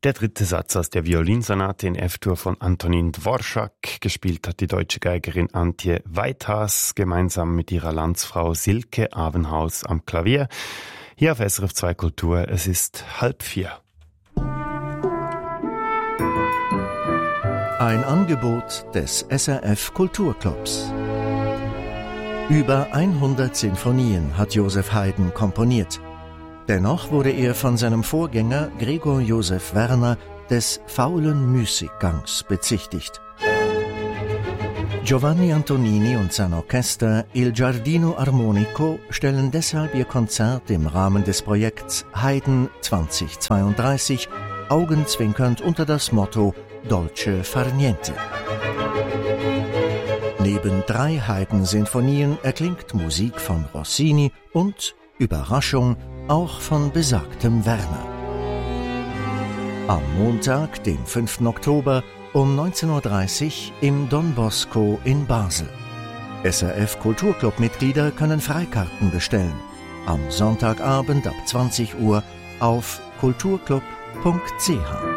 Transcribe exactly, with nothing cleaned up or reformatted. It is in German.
Der dritte Satz aus der Violinsonate in F-Dur von Antonín Dvořák. Gespielt hat die deutsche Geigerin Antje Weithas gemeinsam mit ihrer Landsfrau Silke Avenhaus am Klavier. Hier auf S R F zwei Kultur, es ist halb vier. Ein Angebot des S R F Kulturclubs. Über hundert Sinfonien hat Joseph Haydn komponiert. Dennoch wurde er von seinem Vorgänger Gregor Joseph Werner des faulen Müßiggangs bezichtigt. Giovanni Antonini und sein Orchester Il Giardino Armonico stellen deshalb ihr Konzert im Rahmen des Projekts Haydn zweitausendzweiunddreißig augenzwinkernd unter das Motto Dolce far niente. Neben drei Haydn-Sinfonien erklingt Musik von Rossini und, Überraschung, auch von besagtem Werner. Am Montag, dem fünften Oktober, um neunzehn Uhr dreißig im Don Bosco in Basel. S R F Kulturclub-Mitglieder können Freikarten bestellen. Am Sonntagabend ab zwanzig Uhr auf kulturclub punkt c h.